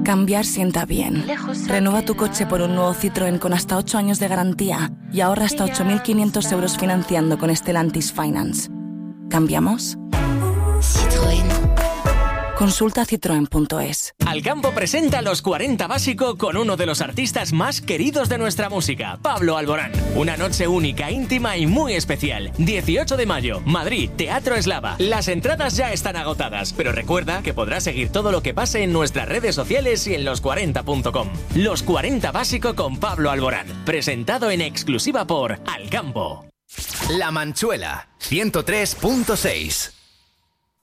Cambiar sienta bien. Renueva tu coche por un nuevo Citroën con hasta 8 años de garantía y ahorra hasta 8.500 euros financiando con Stellantis Finance. ¿Cambiamos? Citroën. Consulta citroen.es. Alcampo presenta Los 40 Básico con uno de los artistas más queridos de nuestra música, Pablo Alborán. Una noche única, íntima y muy especial. 18 de mayo, Madrid, Teatro Eslava. Las entradas ya están agotadas, pero recuerda que podrás seguir todo lo que pase en nuestras redes sociales y en los40.com. Los 40 Básico con Pablo Alborán, presentado en exclusiva por Alcampo. La Manchuela, 103.6.